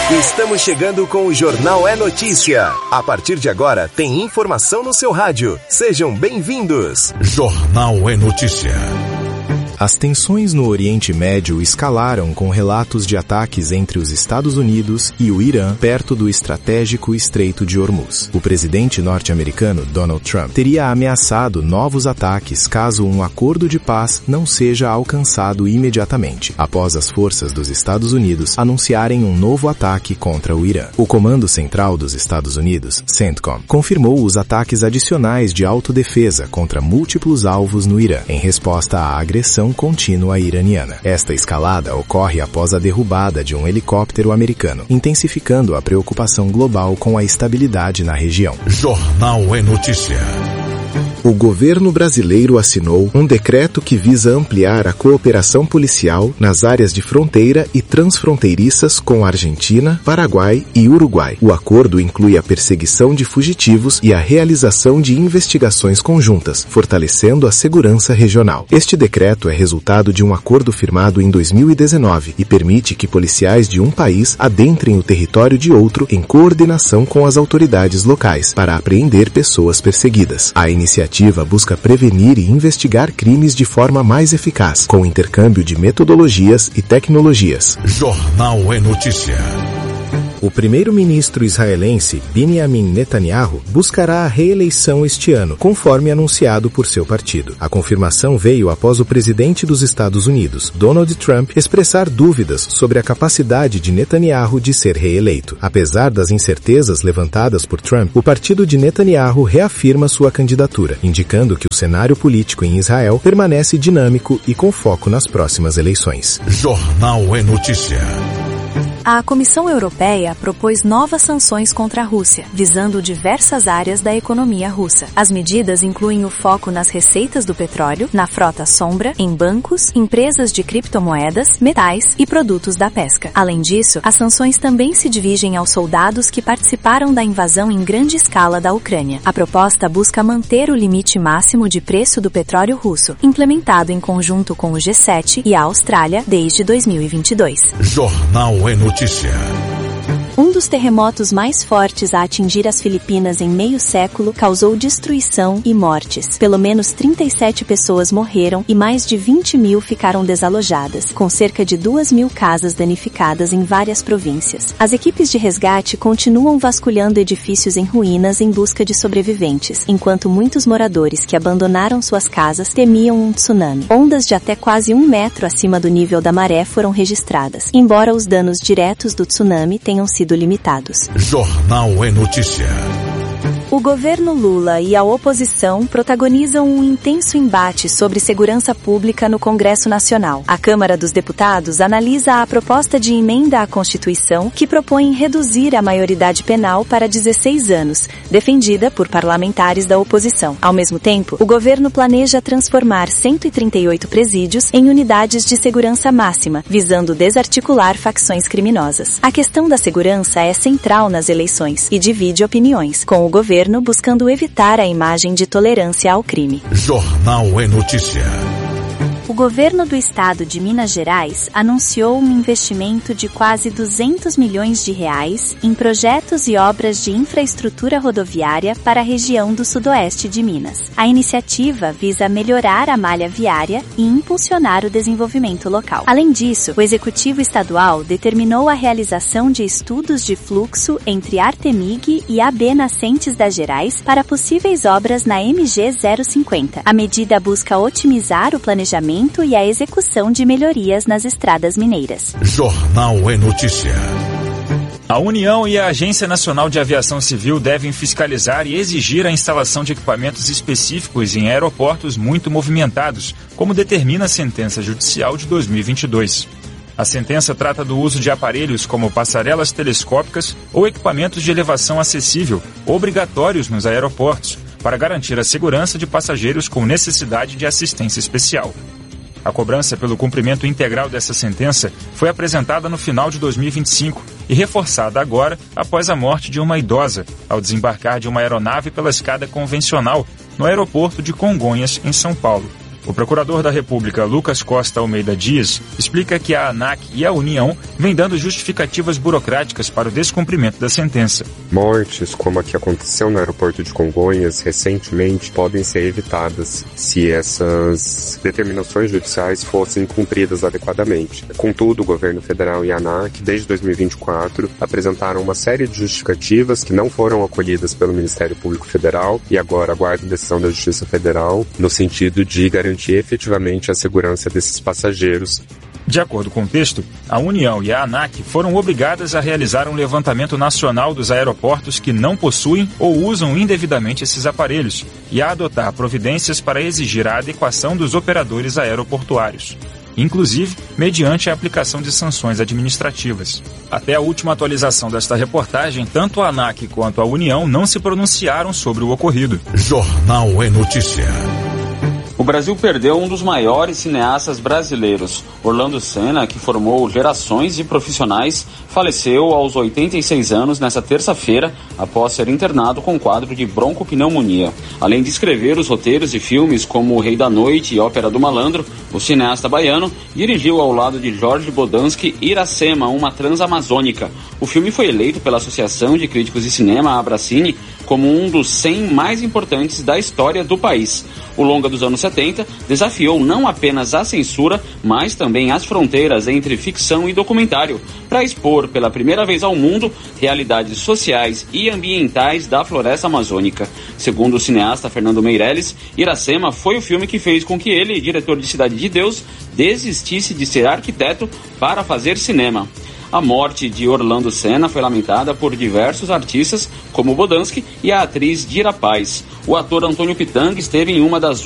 Estamos chegando com o Jornal É Notícia. A partir de agora, tem informação no seu rádio. Sejam bem-vindos. Jornal É Notícia. As tensões no Oriente Médio escalaram com relatos de ataques entre os Estados Unidos e o Irã perto do estratégico Estreito de Hormuz. O presidente norte-americano Donald Trump teria ameaçado novos ataques caso um acordo de paz não seja alcançado imediatamente, após as forças dos Estados Unidos anunciarem um novo ataque contra o Irã. O Comando Central dos Estados Unidos, CENTCOM, confirmou os ataques adicionais de autodefesa contra múltiplos alvos no Irã, em resposta à agressão contínua iraniana. Esta escalada ocorre após a derrubada de um helicóptero americano, intensificando a preocupação global com a estabilidade na região. Jornal É Notícia. O governo brasileiro assinou um decreto que visa ampliar a cooperação policial nas áreas de fronteira e transfronteiriças com a Argentina, Paraguai e Uruguai. O acordo inclui a perseguição de fugitivos e a realização de investigações conjuntas, fortalecendo a segurança regional. Este decreto é resultado de um acordo firmado em 2019 e permite que policiais de um país adentrem o território de outro em coordenação com as autoridades locais para apreender pessoas perseguidas. A iniciativa busca prevenir e investigar crimes de forma mais eficaz, com intercâmbio de metodologias e tecnologias. Jornal É Notícia. O primeiro-ministro israelense Benjamin Netanyahu buscará a reeleição este ano, conforme anunciado por seu partido. A confirmação veio após o presidente dos Estados Unidos, Donald Trump, expressar dúvidas sobre a capacidade de Netanyahu de ser reeleito. Apesar das incertezas levantadas por Trump, o partido de Netanyahu reafirma sua candidatura, indicando que o cenário político em Israel permanece dinâmico e com foco nas próximas eleições. Jornal É Notícia. A Comissão Europeia propôs novas sanções contra a Rússia, visando diversas áreas da economia russa. As medidas incluem o foco nas receitas do petróleo, na frota sombra, em bancos, empresas de criptomoedas, metais e produtos da pesca. Além disso, as sanções também se dirigem aos soldados que participaram da invasão em grande escala da Ucrânia. A proposta busca manter o limite máximo de preço do petróleo russo, implementado em conjunto com o G7 e a Austrália desde 2022. Jornal É Notícia. Um dos terremotos mais fortes a atingir as Filipinas em meio século causou destruição e mortes. Pelo menos 37 pessoas morreram e mais de 20 mil ficaram desalojadas, com cerca de 2.000 casas danificadas em várias províncias. As equipes de resgate continuam vasculhando edifícios em ruínas em busca de sobreviventes, enquanto muitos moradores que abandonaram suas casas temiam um tsunami. Ondas de até quase 1 metro acima do nível da maré foram registradas, embora os danos diretos do tsunami tenham sido limitados. Jornal É Notícia. O governo Lula e a oposição protagonizam um intenso embate sobre segurança pública no Congresso Nacional. A Câmara dos Deputados analisa a proposta de emenda à Constituição que propõe reduzir a maioridade penal para 16 anos, defendida por parlamentares da oposição. Ao mesmo tempo, o governo planeja transformar 138 presídios em unidades de segurança máxima, visando desarticular facções criminosas. A questão da segurança é central nas eleições e divide opiniões, com o governo buscando evitar a imagem de tolerância ao crime. Jornal É Notícia. O governo do estado de Minas Gerais anunciou um investimento de quase 200 milhões de reais em projetos e obras de infraestrutura rodoviária para a região do sudoeste de Minas. A iniciativa visa melhorar a malha viária e impulsionar o desenvolvimento local. Além disso, o Executivo Estadual determinou a realização de estudos de fluxo entre Artemig e AB Nascentes das Gerais para possíveis obras na MG 050. A medida busca otimizar o planejamento e a execução de melhorias nas estradas mineiras. Jornal É Notícia. A União e a Agência Nacional de Aviação Civil devem fiscalizar e exigir a instalação de equipamentos específicos em aeroportos muito movimentados, como determina a sentença judicial de 2022. A sentença trata do uso de aparelhos como passarelas telescópicas ou equipamentos de elevação acessível, obrigatórios nos aeroportos, para garantir a segurança de passageiros com necessidade de assistência especial. A cobrança pelo cumprimento integral dessa sentença foi apresentada no final de 2025 e reforçada agora após a morte de uma idosa, ao desembarcar de uma aeronave pela escada convencional no aeroporto de Congonhas, em São Paulo. O procurador da República, Lucas Costa Almeida Dias, explica que a ANAC e a União vêm dando justificativas burocráticas para o descumprimento da sentença. Mortes, como a que aconteceu no aeroporto de Congonhas recentemente, podem ser evitadas se essas determinações judiciais fossem cumpridas adequadamente. Contudo, o governo federal e a ANAC, desde 2024, apresentaram uma série de justificativas que não foram acolhidas pelo Ministério Público Federal e agora aguardam a decisão da Justiça Federal no sentido de garantir efetivamente a segurança desses passageiros. De acordo com o texto, a União e a ANAC foram obrigadas a realizar um levantamento nacional dos aeroportos que não possuem ou usam indevidamente esses aparelhos e a adotar providências para exigir a adequação dos operadores aeroportuários, inclusive mediante a aplicação de sanções administrativas. Até a última atualização desta reportagem, tanto a ANAC quanto a União não se pronunciaram sobre o ocorrido. Jornal é Notícia. O Brasil perdeu um dos maiores cineastas brasileiros. Orlando Senna, que formou gerações de profissionais, faleceu aos 86 anos nesta terça-feira, após ser internado com quadro de broncopneumonia. Além de escrever os roteiros de filmes como O Rei da Noite e Ópera do Malandro, o cineasta baiano dirigiu ao lado de Jorge Bodansky Iracema, uma transamazônica. O filme foi eleito pela Associação de Críticos de Cinema, Abracine, como um dos 100 mais importantes da história do país. O longa dos anos 70 desafiou não apenas a censura, mas também as fronteiras entre ficção e documentário, para expor pela primeira vez ao mundo realidades sociais e ambientais da floresta amazônica. Segundo o cineasta Fernando Meirelles, Iracema foi o filme que fez com que ele, diretor de Cidade de Deus, desistisse de ser arquiteto para fazer cinema. A morte de Orlando Senna foi lamentada por diversos artistas, como Bodansky e a atriz Dira Paz. O ator Antônio Pitanga esteve em uma das